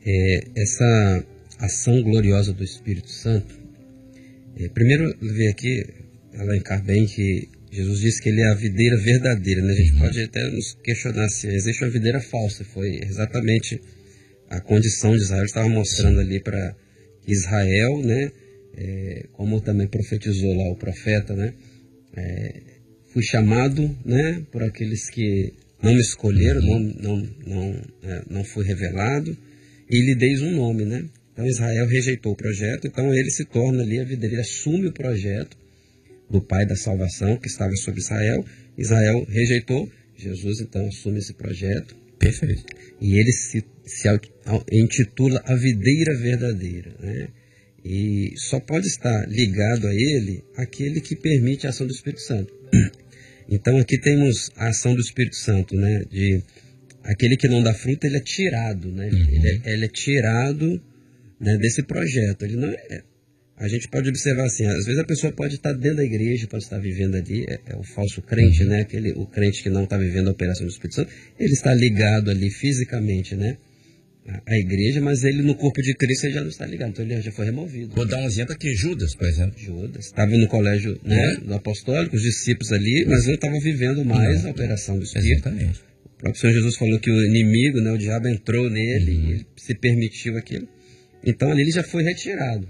essa ação gloriosa do Espírito Santo, primeiro ver aqui, elencar bem que Jesus disse que ele é a videira verdadeira, né? A gente pode até nos questionar se existe uma videira falsa. Foi exatamente a condição de Israel. Ele estava mostrando ali para Israel, né? Como também profetizou lá o profeta, né? Fui chamado, né? Por aqueles que não me escolheram, não fui revelado, e lhe deis um nome, né? Então Israel rejeitou o projeto, então ele se torna ali a videira, ele assume o projeto do Pai da salvação que estava sobre Israel. Israel rejeitou, Jesus então assume esse projeto. Perfeito. E ele se intitula a videira verdadeira, né? E só pode estar ligado a ele aquele que permite a ação do Espírito Santo. Então aqui temos a ação do Espírito Santo, né? De aquele que não dá fruto, ele é tirado, né? Ele é tirado, né, desse projeto. Ele não é. A gente pode observar assim, às vezes a pessoa pode estar dentro da igreja, pode estar vivendo ali, é o falso crente, né? O crente que não está vivendo a operação do Espírito Santo, ele está ligado ali fisicamente, né? A igreja, mas ele no corpo de Cristo ele já não está ligado, então ele já foi removido. Vou dar um exemplo aqui, Judas, por exemplo. Judas estava no colégio, né, do apostólico, os discípulos ali, mas não estavam vivendo mais a operação do Espírito. Exatamente. O próprio Senhor Jesus falou que o inimigo, né, o diabo entrou nele, e ele se permitiu aquilo. Então ali ele já foi retirado.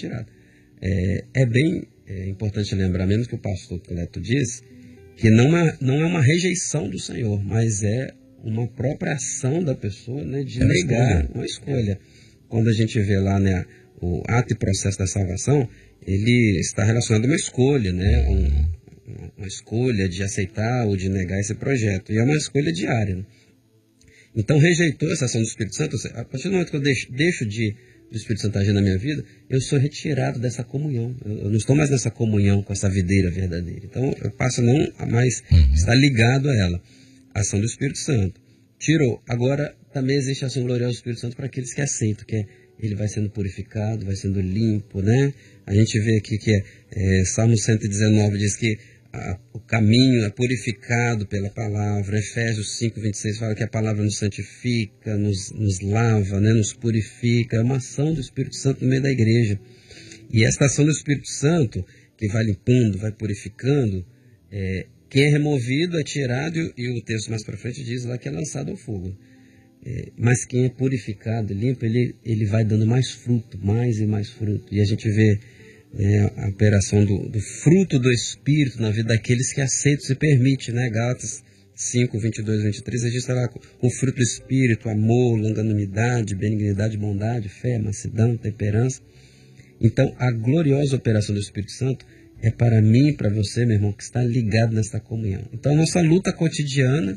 É bem importante lembrar, mesmo que o pastor Cleto diz, que não é uma rejeição do Senhor, mas é uma própria ação da pessoa, né, de negar, uma escolha. Quando a gente vê lá, né, o ato e processo da salvação, ele está relacionado a uma escolha, né, uma escolha de aceitar ou de negar esse projeto. E é uma escolha diária, né? Então, rejeitou essa ação do Espírito Santo. A partir do momento que eu deixo do Espírito Santo agir na minha vida, eu sou retirado dessa comunhão. Eu não estou mais nessa comunhão com essa videira verdadeira. Então, eu passo a não mais estar ligado a ela. A ação do Espírito Santo. Tirou. Agora, também existe a ação gloriosa do Espírito Santo para aqueles que aceitam, que ele vai sendo purificado, vai sendo limpo, né? A gente vê aqui que Salmo 119 diz que o caminho é purificado pela palavra. Efésios 5:26 fala que a palavra nos santifica, nos lava, né? Nos purifica. É uma ação do Espírito Santo no meio da igreja. E esta ação do Espírito Santo, que vai limpando, vai purificando, quem é removido é tirado, e o texto mais para frente diz lá que é lançado ao fogo. Mas quem é purificado, limpo, ele vai dando mais fruto, mais e mais fruto. E a gente vê a operação do fruto do Espírito na vida daqueles que aceitam, se permite, né? Gálatas 5:22-23, registra lá o fruto do Espírito: amor, longanimidade, benignidade, bondade, fé, mansidão, temperança. Então, a gloriosa operação do Espírito Santo é para mim e para você, meu irmão, que está ligado nessa comunhão. Então, a nossa luta cotidiana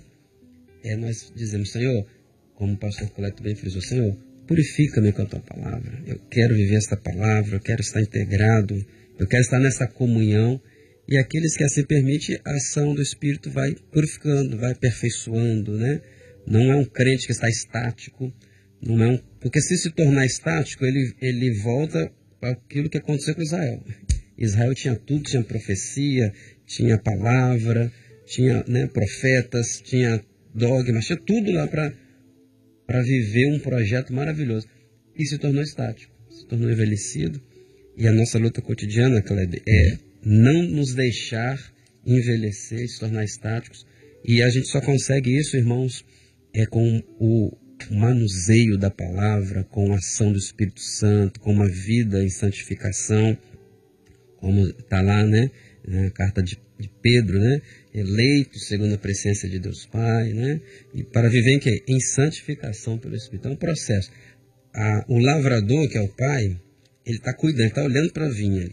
nós dizemos: Senhor, como o pastor Cleto bem frisou, Senhor, purifica-me com a tua palavra. Eu quero viver esta palavra, eu quero estar integrado, eu quero estar nessa comunhão. E aqueles que assim permitem, a ação do Espírito vai purificando, vai aperfeiçoando, né? Não é um crente que está estático, porque se tornar estático, ele volta para aquilo que aconteceu com Israel. Israel tinha tudo, tinha profecia, tinha palavra, tinha, né, profetas, tinha dogmas, tinha tudo lá para viver um projeto maravilhoso. E se tornou estático, se tornou envelhecido. E a nossa luta cotidiana, Kleber, é não nos deixar envelhecer, se tornar estáticos. E a gente só consegue isso, irmãos, com o manuseio da palavra, com a ação do Espírito Santo, com uma vida em santificação, como está lá, né, na carta de Pedro, né, eleito segundo a presença de Deus Pai, né, e para viver em quê? Em santificação pelo Espírito. É um processo. O lavrador, que é o Pai, ele está cuidando, ele está olhando para a vinha,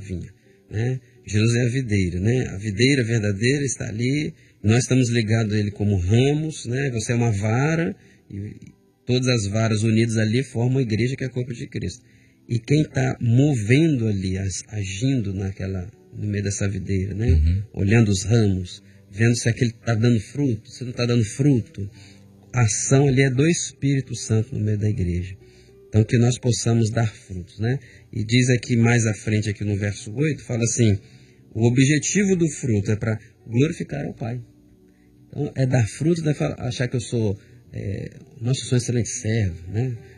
né? Jesus é a videira, né? A videira verdadeira está ali, nós estamos ligados a ele como ramos, né? Você é uma vara, e todas as varas unidas ali formam a igreja, que é o corpo de Cristo. E quem está movendo ali, agindo no meio dessa videira, né? Olhando os ramos, vendo se aquele está dando fruto, se não está dando fruto. A ação ali é do Espírito Santo no meio da igreja. Então, que nós possamos dar frutos, né? E diz aqui mais à frente, aqui no verso 8, fala assim: o objetivo do fruto é para glorificar ao Pai. Então, é dar frutos, não é achar que eu sou um excelente servo, né?